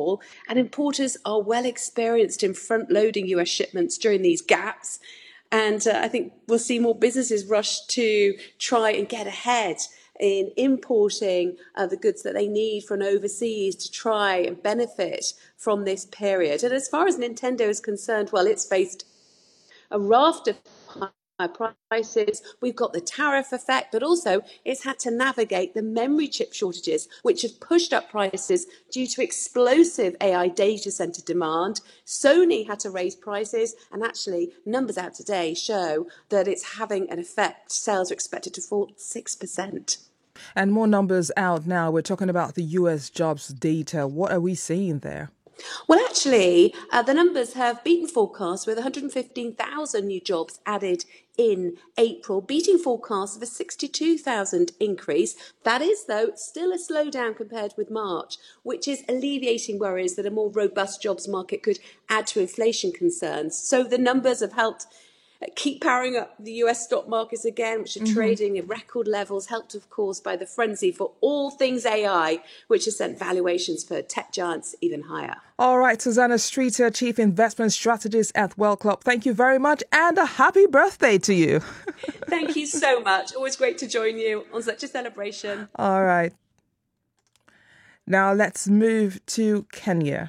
fall, and importers are well experienced in front-loading US shipments during these gaps. And I think we'll see more businesses rush to try and get ahead in importing the goods that they need from overseas to try and benefit from this period. And as far as Nintendo is concerned, well, it's faced a raft of high prices. We've got the tariff effect, but also it's had to navigate the memory chip shortages, which have pushed up prices due to explosive AI data center demand. Sony had to raise prices, and actually numbers out today show that it's having an effect. Sales are expected to fall 6%. And more numbers out now. We're talking about the US jobs data. What are we seeing there? Well, actually, the numbers have beaten forecasts with 115,000 new jobs added in April, beating forecasts of a 62,000 increase. That is, though, still a slowdown compared with March, which is alleviating worries that a more robust jobs market could add to inflation concerns. So the numbers have helped keep powering up the US stock markets again, which are trading at record levels, helped, of course, by the frenzy for all things AI, which has sent valuations for tech giants even higher. All right, Susanna Streeter, Chief Investment Strategist at Wealth Club. Thank you very much, and a happy birthday to you. Thank you so much. Always great to join you on such a celebration. All right. Now let's move to Kenya.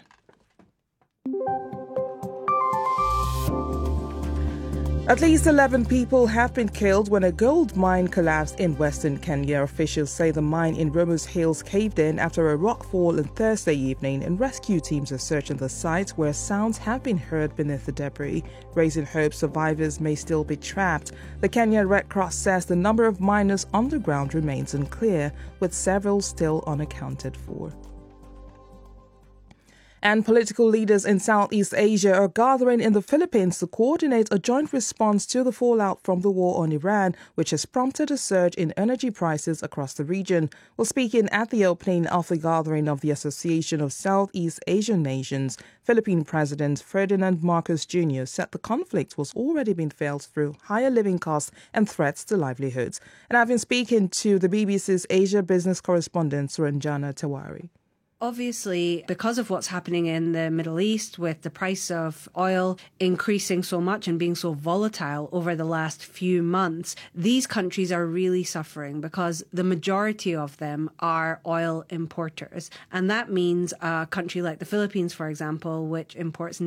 At least 11 people have been killed when a gold mine collapsed in western Kenya. Officials say the mine in Rumus Hills caved in after a rockfall on Thursday evening, and rescue teams are searching the site where sounds have been heard beneath the debris, raising hope survivors may still be trapped. The Kenya Red Cross says the number of miners underground remains unclear, with several still unaccounted for. And political leaders in Southeast Asia are gathering in the Philippines to coordinate a joint response to the fallout from the war on Iran, which has prompted a surge in energy prices across the region. While speaking at the opening of the gathering of the Association of Southeast Asian Nations, Philippine President Ferdinand Marcos Jr. said the conflict was already being felt through higher living costs and threats to livelihoods. And I've been speaking to the BBC's Asia business correspondent, Suranjana Tawari. Obviously, because of what's happening in the Middle East, with the price of oil increasing so much and being so volatile over the last few months, these countries are really suffering because the majority of them are oil importers. And that means a country like the Philippines, for example, which imports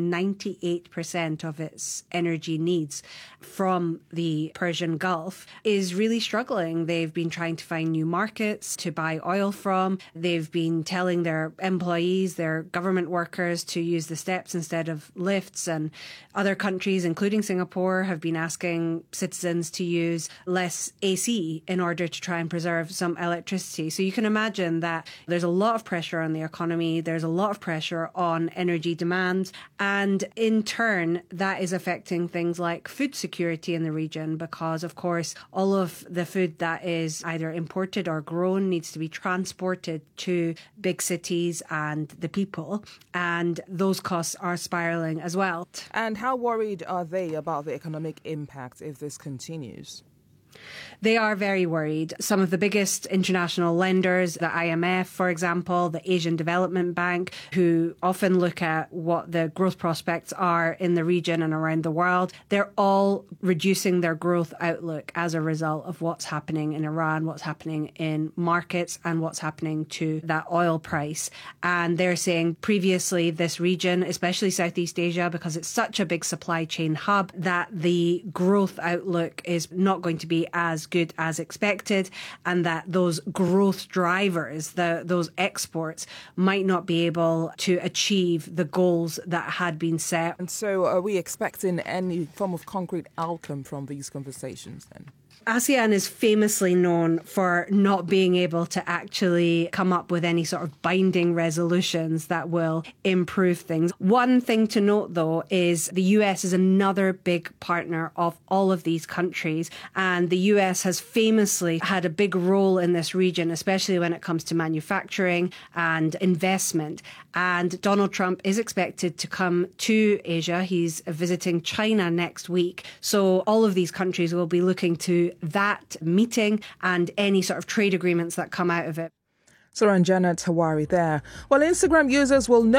98% of its energy needs from the Persian Gulf, is really struggling. They've been trying to find new markets to buy oil from. They've been telling their employees, their government workers, to use the steps instead of lifts, and other countries, including Singapore, have been asking citizens to use less AC in order to try and preserve some electricity. So you can imagine that there's a lot of pressure on the economy, there's a lot of pressure on energy demand, and in turn that is affecting things like food security in the region, because of course all of the food that is either imported or grown needs to be transported to big cities and the people, and those costs are spiralling as well. And how worried are they about the economic impact if this continues? They are very worried. Some of the biggest international lenders, the IMF, for example, the Asian Development Bank, who often look at what the growth prospects are in the region and around the world, they're all reducing their growth outlook as a result of what's happening in Iran, what's happening in markets, and what's happening to that oil price. And they're saying previously this region, especially Southeast Asia, because it's such a big supply chain hub, that the growth outlook is not going to be as good as expected, and that those growth drivers, those exports, might not be able to achieve the goals that had been set. And so are we expecting any form of concrete outcome from these conversations then? ASEAN is famously known for not being able to actually come up with any sort of binding resolutions that will improve things. One thing to note, though, is the US is another big partner of all of these countries. And the US has famously had a big role in this region, especially when it comes to manufacturing and investment. And Donald Trump is expected to come to Asia. He's visiting China next week. So all of these countries will be looking to that meeting and any sort of trade agreements that come out of it. Suranjana Tawari there. Well, Instagram users will know